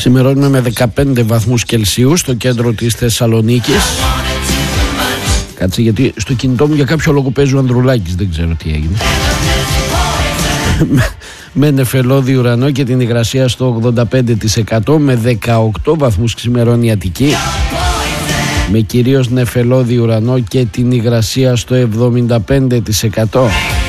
Ξημερώνουμε με 15 βαθμούς Κελσίου στο κέντρο της Θεσσαλονίκης. Κάτσε, γιατί στο κινητό μου για κάποιο λόγο παίζει ο Ανδρουλάκης, δεν ξέρω τι έγινε. Με νεφελώδη ουρανό και την υγρασία στο 85%, με 18 βαθμούς ξημερώνει η Αττική, με κυρίως νεφελώδη ουρανό και την υγρασία στο 75%.